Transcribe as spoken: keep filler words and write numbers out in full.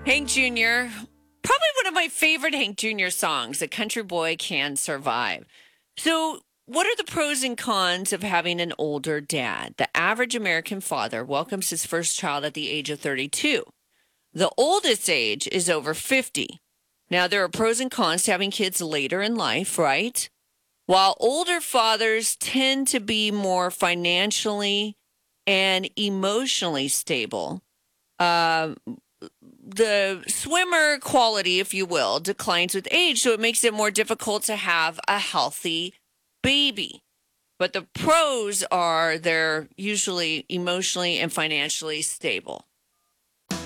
Hank Junior, probably one of my favorite Hank Junior songs, A Country Boy Can Survive. So, what are the pros and cons of having an older dad? The average American father welcomes his first child at the age of thirty-two. The oldest age is over fifty. Now, there are pros and cons to having kids later in life, right? While older fathers tend to be more financially and emotionally stable, um, the swimmer quality, if you will, declines with age. So it makes it more difficult to have a healthy baby. But the pros are they're usually emotionally and financially stable.